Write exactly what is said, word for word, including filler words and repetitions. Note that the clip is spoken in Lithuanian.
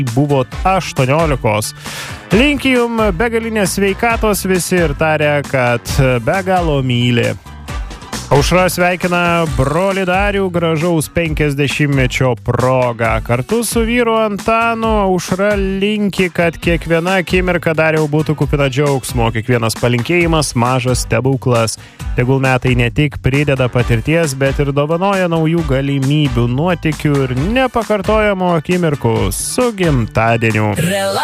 buvot aštuoniolikos. Linki jum begalinės sveikatos visi ir taria, kad be galo myli. Aušra sveikina brolį Darių gražaus penkiasdešimtmečio proga. Kartu su vyru Antanu Aušra linki, kad kiekviena akimirka Dariau būtų kupina džiaugsmo, kiekvienas palinkėjimas mažas stebuklas. Tegul metai ne tik prideda patirties, bet ir dovanoja naujų galimybių, nuotykių ir nepakartojamų akimirkų. Su gimtadieniu.